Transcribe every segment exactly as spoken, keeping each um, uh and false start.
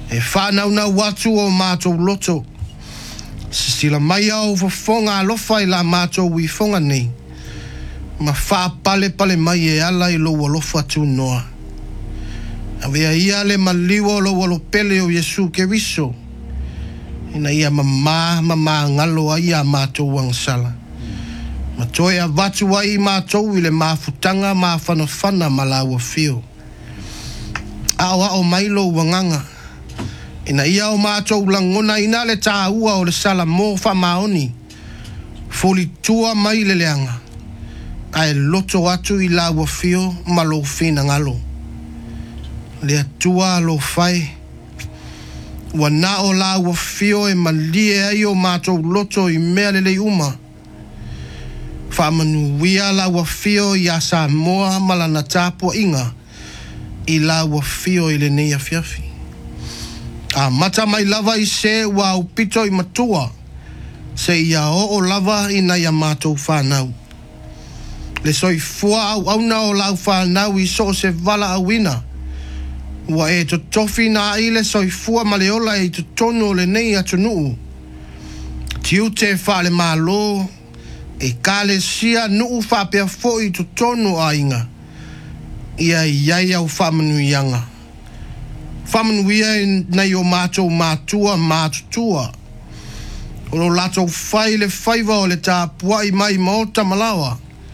E whanau na watu o mātou loto. Sila mai au fonga alofa I la mātou wi fonga nei. Ma wha pale pale mai e ala I lo alofa tu noa. Avea ia le maliwa lo walo pele o Yesu ke riso. Ina ia mama mama ngalo ai a mātou wangsala. Ma toi a watu ai mātou I le mafutanga ma whanawhana ma la ua fio. Awa o mailo wanganga. Ina ia o mātou langona ina le tā ua o le sala mō whamaoni. Foli tua mai le leanga. Ai loto atu I la ua fio ma lo fina ngalo. Le atua lo fai. Wa na o la ua fio e malie ai o mātou loto I mea le le uma. Whamanu wia la ua fio I a sa moa malana tāpua inga. I la ua fio I le neia fiafi. A mata mai lava I se wa upito I matua. Se ia o o lava I na ia mātou whanau. Le soi fua au au na o lau whanau I so se vala awina. Wa e to tofi na I le soi fua maleola I to tono le nei atu nuu. Tiu te whale malo. E kale sia nuu whapea fo I to tono a inga. Ia iai au whamanu ianga. Whamanuia nei o mātou mātua mātutua. O lo lato whai le whaiva o le tā puai mai maota malawa.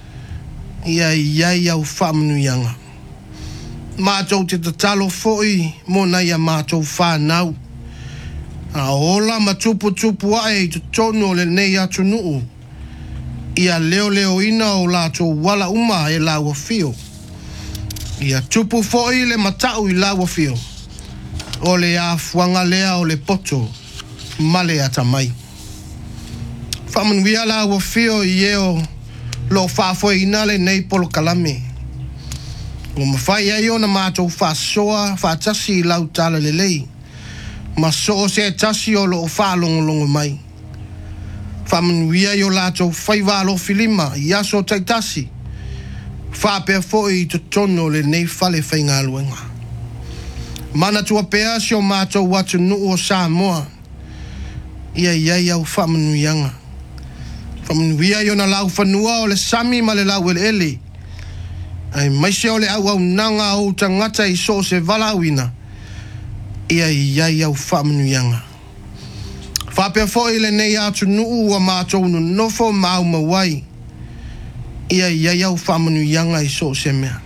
Ia iai au whamanuianga. Mātou te tatalo foi mo nei a mātou whanau. A ola matupu tupu ae I tu tono le nei atu nuu. Ia leo leo ina o lato wala uma e lawa fio. Ia tupu foi le matau I lawa fio. O le a fuanga lea o le poto, male ata mai. Whamanuia la ua fio I eo lo whaafoe ina le nei polo kalame. O mawhai ai o na mātou whaasoa, whaatasi I lau tala le lei. Ma so se tasi o lo whaalongolongo mai. Whamanuia I o latou whaiva lo filima, I aso taitasi. Whaapea foi I to tono le nei whale whainga aluenga. Mana tua pea si o mātou watu nuu o Samoa. Ia iai au whamanuianga. Whamanuia I o na lau whanua o le sami ma le lau ele ele. Ai maise o le au au nanga o tangata I so se valawina. Ia iai au whamanuianga. Whapea foi le nei atu nuu o mātou no nofo mau mawai. Ia iai au whamanuianga I so se mea.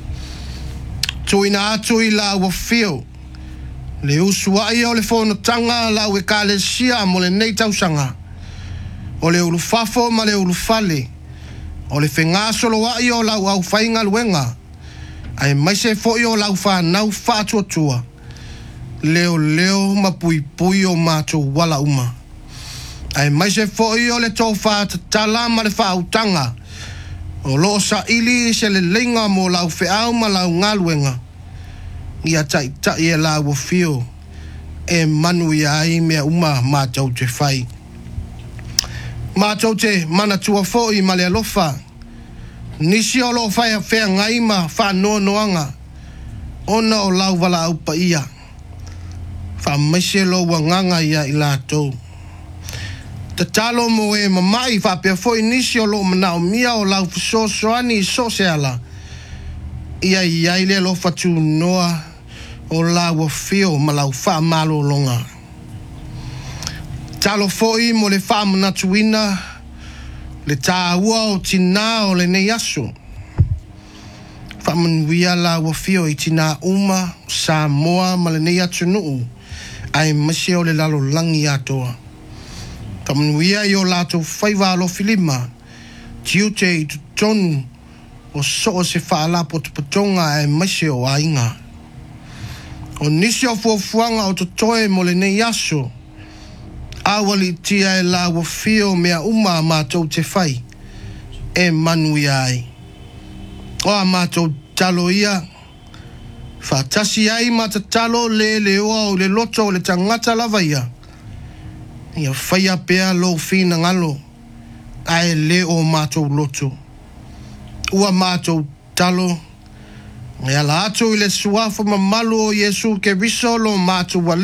Tuina atu I la ua fio. Le usua I o le whono tanga la ue ka le sia mo le nei tausanga. O le ulu fafo ma le ulu fale. O le whenga solo wa I o lau au whainga luenga. Ai maise fo I o lau whanau whātua tua. Leo leo ma pui pui o mātou wala uma. Ai maise fo I o le tō whātatala ma le whautanga. O lo sa ili se le lenga mo lau whiau ma lau ngaluenga. Ia tai tai e lau o fio. E manu ia ai mea uma mātou te whai. Mātou te mana tua foi ma le alofa. Nisi o lo whai a whea ngai ma wha noa noanga. Ona o lau wala au pa ia. Wha maise lo wanganga ia I lātou. Ta talo mo e mamai whapea foi nisi o lo manao mia o lau fiso soani so se ala. Ia iai le lo fatu noa o lau a fio ma lau wha malo longa. Talo foi mo le wha manatuina le tā ua o tina o le nei aso. Wha manuia lau a fio I tina uma Samoa ma le nei atu nuu. Ai masi o le lalo langi atoa. Tamanuia I o lato whaiva alo filima. Tiu te I tu tonu o so se whaalapo te patonga e maise o ainga. O nisi o fuafuanga o to toe mo le nei aso. Awali tia e la wa fio mea uma mātou te whai. E manuia ai. O a mātou talo ia. Whatasi ai mata talo le le oa o le loto o le tangata lava ia. Ia whaia pea lo fina ngalo. Ai le o mātou loto. Ua mātou talo. Ia la atu i le suafa mamalu o Yesu ke riso lo mātou